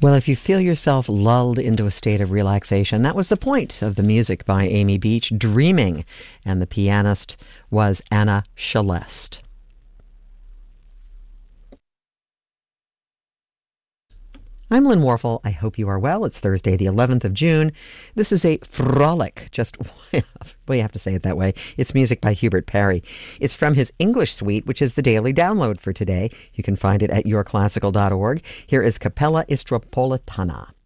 Well, if you feel yourself lulled into a state of relaxation, that was the point of the music by Amy Beach, Dreaming, and the pianist was Anna Shelest. I'm Lynn Warfel. I hope you are well. It's Thursday, the 11th of June. This is a frolic, just, well, you have to say it that way. It's music by Hubert Parry. It's from his English suite, which is the daily download for today. You can find it at yourclassical.org. Here is Capella Istropolitana.